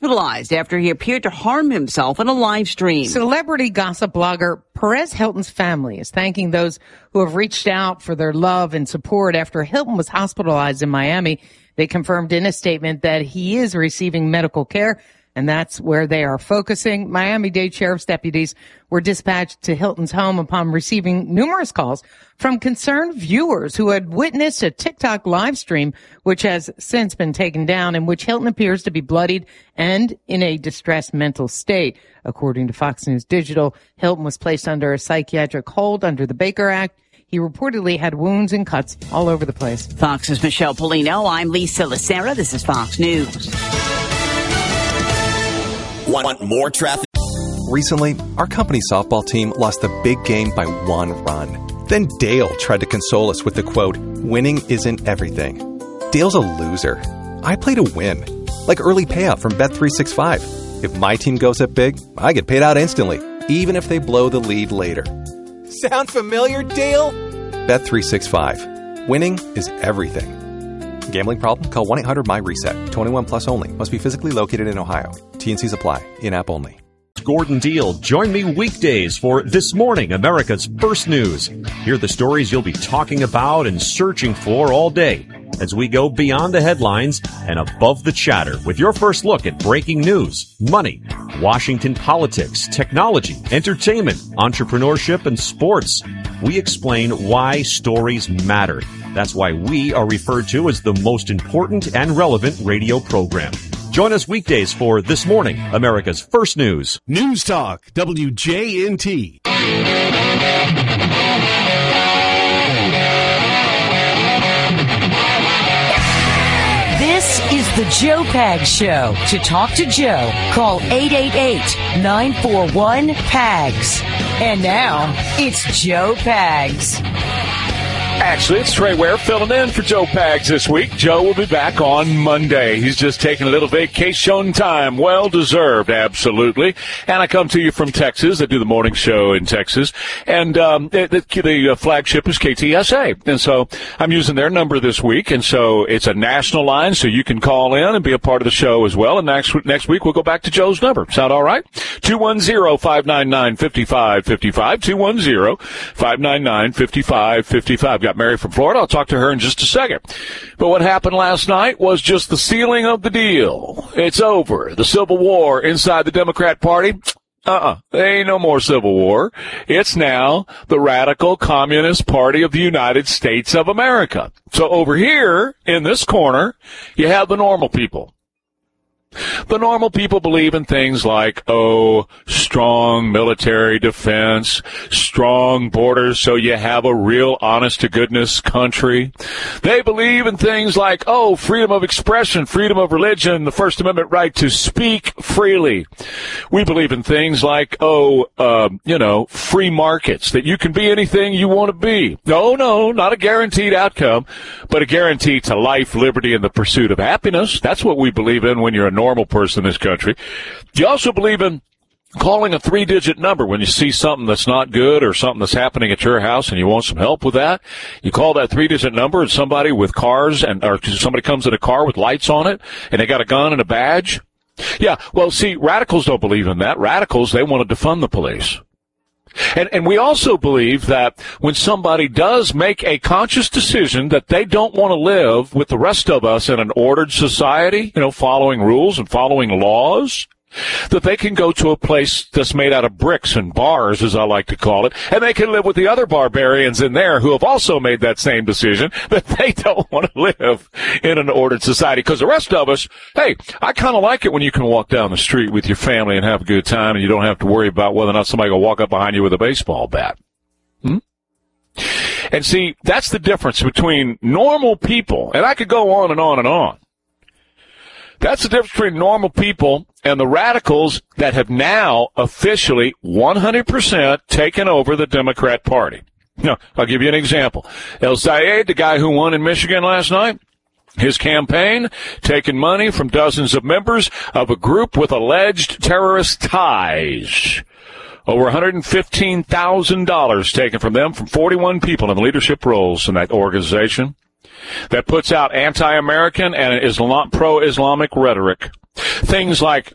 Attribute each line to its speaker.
Speaker 1: hospitalized after he appeared to harm himself in a live stream.
Speaker 2: Celebrity gossip blogger Perez Hilton's family is thanking those who have reached out for their love and support after Hilton was hospitalized in Miami. They confirmed in a statement that he is receiving medical care, and that's where they are focusing. Miami-Dade Sheriff's deputies were dispatched to Hilton's home upon receiving numerous calls from concerned viewers who had witnessed a TikTok live stream, which has since been taken down, in which Hilton appears to be bloodied and in a distressed mental state. According to Fox News Digital, Hilton was placed under a psychiatric hold under the Baker Act. He reportedly had wounds and cuts all over the place.
Speaker 1: Fox's Michelle Polino. I'm Lisa Lacera. This is Fox News.
Speaker 3: Want more traffic?
Speaker 4: Recently, our company softball team lost a big game by 1 run. Then Dale tried to console us with the quote, "Winning isn't everything." Dale's a loser. I play to win. Like early payout from Bet365. If my team goes up big, I get paid out instantly, even if they blow the lead later.
Speaker 3: Sound familiar, Dale?
Speaker 4: Bet365. Winning is everything. Gambling problem? Call 1-800-MY-RESET. 21 plus only. Must be physically located in Ohio. T&Cs apply. In-app only.
Speaker 5: Gordon Deal. Join me weekdays for This Morning, America's First News. Hear the stories you'll be talking about and searching for all day as we go beyond the headlines and above the chatter with your first look at breaking news, money, Washington politics, technology, entertainment, entrepreneurship, and sports. We explain why stories matter. That's why we are referred to as the most important and relevant radio program. Join us weekdays for This Morning, America's First News.
Speaker 6: News Talk, WJNT.
Speaker 7: This is the Joe Pags Show. To talk to Joe, call 888-941-PAGS. And now, it's Joe Pags.
Speaker 8: Actually, it's Trey Ware filling in for Joe Pags this week. Joe will be back on Monday. He's just taking a little vacation time. Well-deserved, absolutely. And I come to you from Texas. I do the morning show in Texas. And the flagship is KTSA. And so I'm using their number this week. And so it's a national line, so you can call in and be a part of the show as well. And next week, we'll go back to Joe's number. Sound all right? 210-599-5555. 210-599-5555. Got Mary from Florida. I'll talk to her in just a second. But what happened last night was just the sealing of the deal. It's over. The Civil War inside the Democrat Party. There ain't no more Civil War. It's now the Radical Communist Party of the United States of America. So over here in this corner, you have the normal people. The normal people believe in things like, strong military defense, strong borders so you have a real honest-to-goodness country. They believe in things like, freedom of expression, freedom of religion, the First Amendment right to speak freely. We believe in things like, free markets, that you can be anything you want to be. No, not a guaranteed outcome, but a guarantee to life, liberty, and the pursuit of happiness. That's what we believe in when you're a normal person in this country. You also believe in calling a 3-digit number when you see something that's not good or something that's happening at your house and you want some help with that. You call that 3-digit number, and somebody with cars or somebody comes in a car with lights on it and they got a gun and a badge. Yeah, well, see, radicals don't believe in that. Radicals, they want to defund the police. And we also believe that when somebody does make a conscious decision that they don't want to live with the rest of us in an ordered society, following rules and following laws, that they can go to a place that's made out of bricks and bars, as I like to call it, and they can live with the other barbarians in there who have also made that same decision that they don't want to live in an ordered society. Because the rest of us, hey, I kind of like it when you can walk down the street with your family and have a good time and you don't have to worry about whether or not somebody will walk up behind you with a baseball bat. And see, that's the difference between normal people, and I could go on and on and on. That's the difference between normal people and the radicals that have now officially 100% taken over the Democrat Party. Now, I'll give you an example. El Sayed, the guy who won in Michigan last night, his campaign taking money from dozens of members of a group with alleged terrorist ties. Over $115,000 taken from them, from 41 people in leadership roles in that organization that puts out anti-American and pro-Islamic rhetoric. Things like